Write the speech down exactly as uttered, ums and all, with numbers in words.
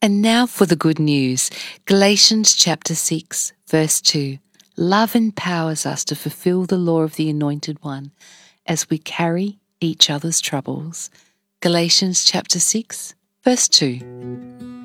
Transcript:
And now for the good news. Galatians chapter six, verse two. Love empowers us to fulfill the law of the Anointed One as we carry each other's troubles. Galatians chapter six, verse two.